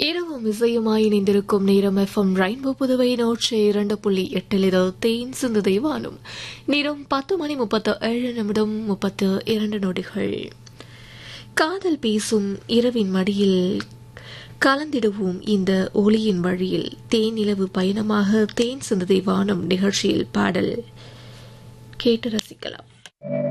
இரவும் இசையுமாய் இணைந்திருக்கும் நேரம் FM ரெயின்போ புதுவை 102.8 தேன் சிந்துதை வானும் நேரம் 10:37 காதல் பேசும் இரவின் மடியில் கலந்திடுவோம் இந்த ஒளியின் வழியில் தேன் நிலவு பயணமாக தேன் சிந்துதை வானும் நிகழ்ச்சியில் பாடல் கேட்டு ரசிக்கலாம்.